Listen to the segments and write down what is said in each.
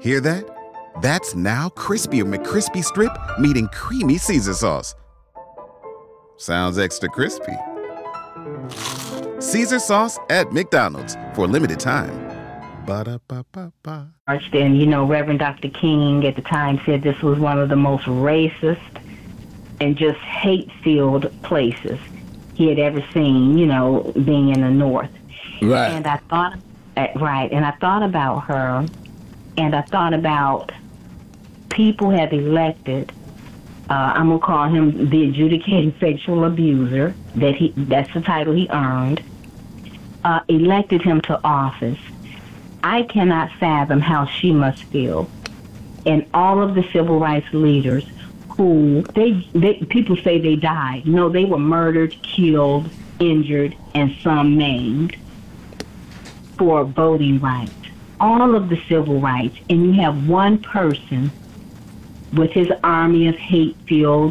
Hear that? That's now crispy McCrispy Strip meeting creamy Caesar sauce. Sounds extra crispy. Caesar sauce at McDonald's for a limited time. Ba-da-ba-ba-ba. And, Reverend Dr. King at the time said this was one of the most racist and just hate-filled places he had ever seen, being in the North. Right. And I thought about her, and I thought about people have elected, I'm going to call him the adjudicated sexual abuser, that's the title he earned, elected him to office. I cannot fathom how she must feel. And all of the civil rights leaders who, people say they died. No, they were murdered, killed, injured, and some maimed for voting rights. All of the civil rights. And you have one person with his army of hate-filled,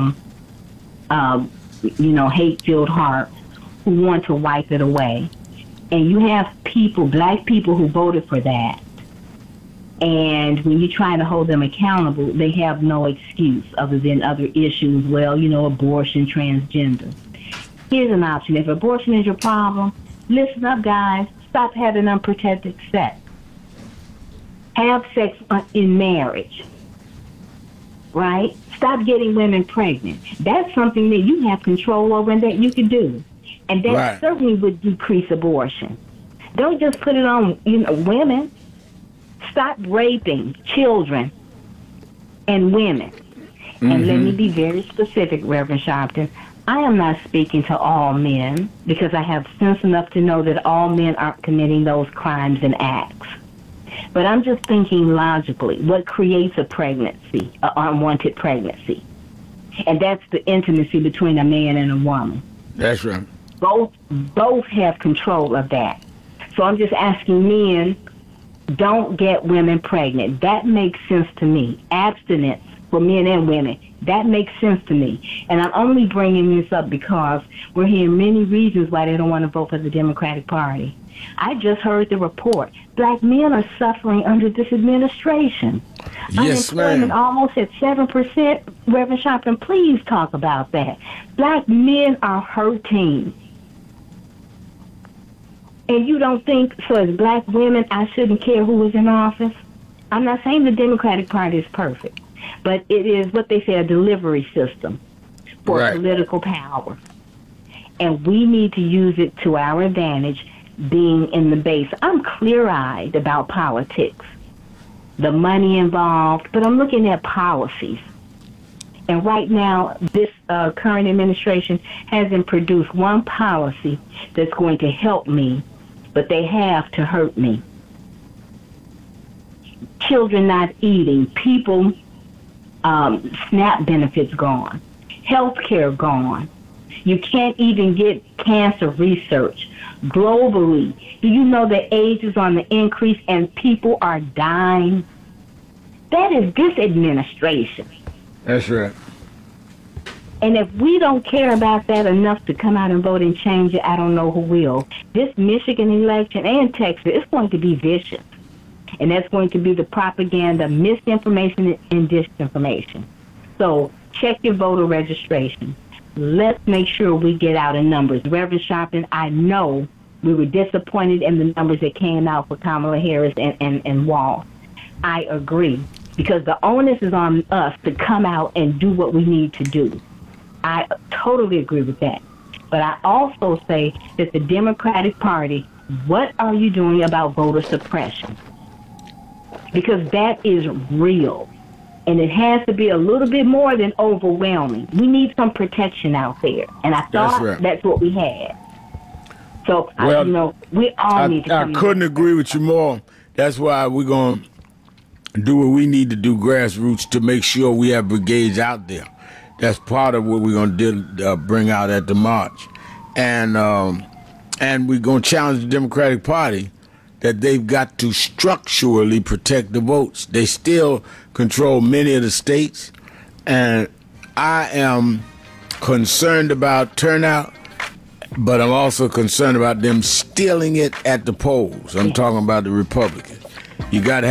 hate-filled hearts who want to wipe it away. And you have black people who voted for that. And when you try to hold them accountable, they have no excuse other than other issues. Well, abortion, transgender. Here's an option. If abortion is your problem, listen up, guys. Stop having unprotected sex. Have sex in marriage. Right? Stop getting women pregnant. That's something that you have control over and that you can do. And that certainly would decrease abortion. Don't just put it on, women. Stop raping children and women. Mm-hmm. And let me be very specific, Reverend Sharpton. I am not speaking to all men because I have sense enough to know that all men aren't committing those crimes and acts. But I'm just thinking logically, what creates a pregnancy, an unwanted pregnancy? And that's the intimacy between a man and a woman. That's right. Both have control of that. So I'm just asking men, don't get women pregnant. That makes sense to me. Abstinence for men and women, that makes sense to me. And I'm only bringing this up because we're hearing many reasons why they don't want to vote for the Democratic Party. I just heard the report. Black men are suffering under this administration. Yes, Unemployment ma'am. almost at 7%. Reverend Sharpton, please talk about that. Black men are hurting. And you don't think, so as black women, I shouldn't care who is in office? I'm not saying the Democratic Party is perfect, but it is what they say, a delivery system for political power. And we need to use it to our advantage, being in the base. I'm clear-eyed about politics, the money involved, but I'm looking at policies. And right now, this current administration hasn't produced one policy that's going to help me, but they have to hurt me. Children not eating, people, SNAP benefits gone, health care gone. You can't even get cancer research. Globally, do you know that AIDS is on the increase and people are dying? That is this administration. That's right. And if we don't care about that enough to come out and vote and change it, I don't know who will. This Michigan election and Texas, it's going to be vicious. And that's going to be the propaganda, misinformation, and disinformation. So check your voter registration. Let's make sure we get out in numbers. Reverend Sharpton, I know we were disappointed in the numbers that came out for Kamala Harris and Walz. I agree. Because the onus is on us to come out and do what we need to do. I totally agree with that. But I also say that the Democratic Party, what are you doing about voter suppression? Because that is real. And it has to be a little bit more than overwhelming. We need some protection out there. And I thought that's what we had. So, we all need to come I couldn't agree with you more. That's why we're going to do what we need to do, grassroots, to make sure we have brigades out there. That's part of what we're going to bring out at the march. And we're going to challenge the Democratic Party that they've got to structurally protect the votes. They still control many of the states. And I am concerned about turnout, but I'm also concerned about them stealing it at the polls. I'm talking about the Republicans. You got to